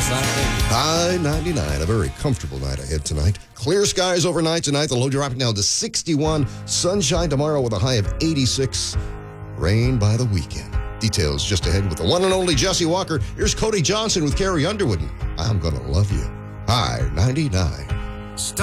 High 99, a very comfortable night ahead tonight. Clear skies overnight tonight. The low dropping down to 61. Sunshine tomorrow with a high of 86. Rain by the weekend. Details just ahead with the one and only Jesse Walker. Here's Cody Johnson with Carrie Underwood. I'm Gonna Love You. High 99.